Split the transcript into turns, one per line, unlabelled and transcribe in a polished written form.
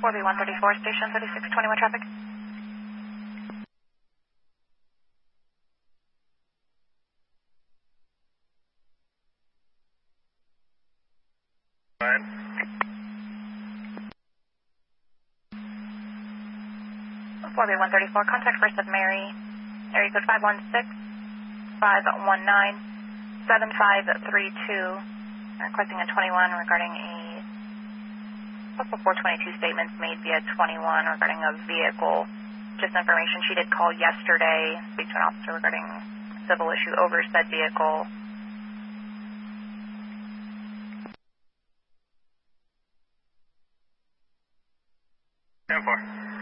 4B134, station 3621 traffic.
Fine.
4B134, contact First of Mary, area code 516-519-7532, requesting a 21 regarding a possible 422 statements made via 21 regarding a vehicle. Just information, she did call yesterday, speak to an officer regarding civil issue over said vehicle.